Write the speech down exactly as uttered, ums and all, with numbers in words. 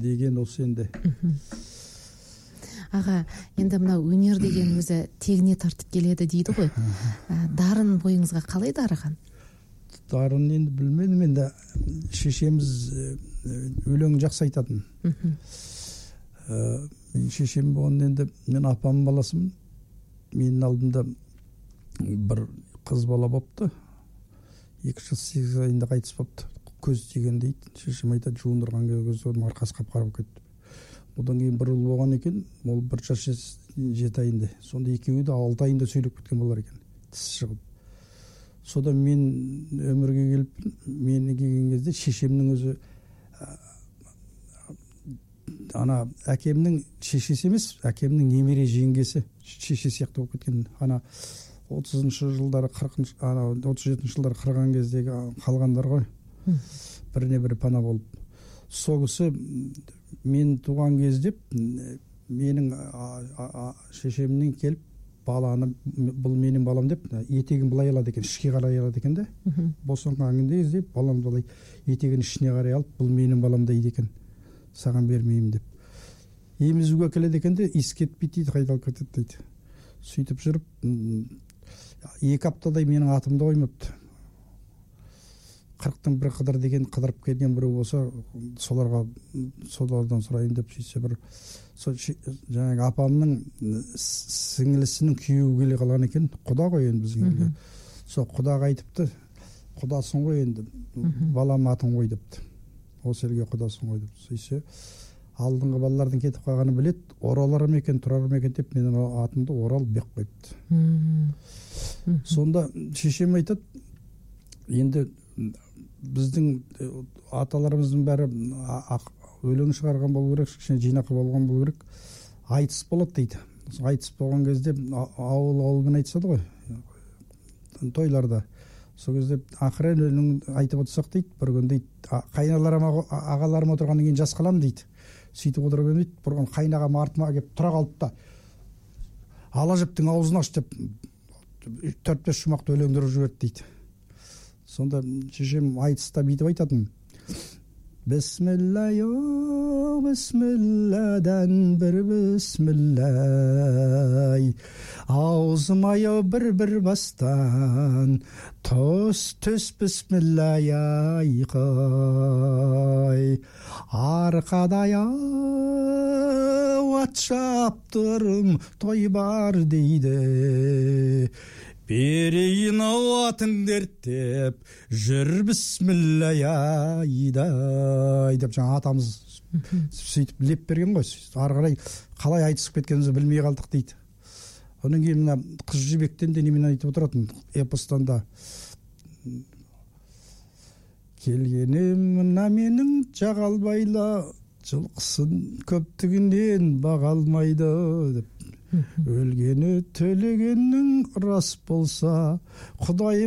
деген осы енді. Аға, енді мына өнер деген өзі тегіне тартып келеді дейді ғой. Дарын бойыңызға қалай дарыған? Дарын енді білмедім, енді шешеміз өлең жақсы айтатын. Мен шешем болған енді, мен апамның баласымын. Менің алдымда бір қыз бала бопты. екі жыл сегіз айында қайтыс бопты. Көз тиген дейді. Шешем айтады, жуындырған көздің арқасы қап-қара кетті. Одан кейін бір ұл болған екен, ол бір жас жеті айында. Сонда екеуі де алты айында сөйлеп кеткен болар екен, тіс шығып. Содан мен өмірге келіп, мені келген кезде шешемнің өзі ана әкемнің шешесі емес, әкемнің немере жеңгесі, шеше сияқты болып кеткен. Ана отызыншы жылдары, қырқыншы, ана отыз жетінші жылдары қырған кездегі қалғандар ғой. Біріне бірі пана болып. Сол кісі мен туған кезде менің шешемнің келіп баланы, бұл менің балам деп, етегін былай алады екен, ішке қарай алады екен де. Босанған кезде баламды былай етегін ішіне қарай алып, бұл менің балам дейді екен, саған бермеймін деп. Емізуге келеді екен де, иіс кетпейді дейді, қайдалып кетеді дейді. Сөйтіп жүріп, екі аптадай менің атымды қоймапты. Қырықтың бір қыдыр деген қыдырып келген біреу болса, соларға солардан сұрайын деп сөйтсе бір жаңағы апамның сіңілісінің күйеуі келе қалған екен, құда ғой енді біздің елге. Сол құдаға айтыпты, құдасың ғой енді, балам атын қой депті. Осы елге құдасың ғой деп. Сөйтсе алдыңғы балалардың кетіп қалғанын білет, оралар ма екен, тұрар ма екен деп менің атымды Орал бек қойыпты. Сонда шешем айтады, енді біздің аталарымыздың бәрі өлең шығарған болу керек, кішкене жинақы болған болу керек. Айтыс болады дейді. Айтыс болған кезде ауыл ауылмен айтысады ғой, тойларда. Сол кезде ақырын өлең айтып отырсақ дейді, бір күн дейді, қайналарым, ағаларым отырғаннан кейін жас қалам дейді. Сөйтіп отырып емейді, бұрған қайнағам артыма келіп тұра қалып та, ала жіптің аузын аш деп, төрт-бес шумақты өлеңдіріп жіберді дейді. Сонда шешем айтыста бүйтіп айтатын. Бісміллайо, бісмілладан бір бісміллай, аузым-айо бір-бір бастан, төс-төс бісміллай айқай, арқадай-ау ат шаптырым той бар дейді. Берейін атын дерттеп, жүр бісміллай айдай деп жаңа атамыз сөйтіп леп берген ғой. Ары қарай қалай айтысып кеткенімізді білмей қалдық дейді. Онан кейін мына Қыз жібектен де немен айтып отыратын эпостан да. Келгенім мына менің жағалбайла, жылқысын көптігінен баға алмайды деп. Өлгені төлегеннің рас болса, Құдай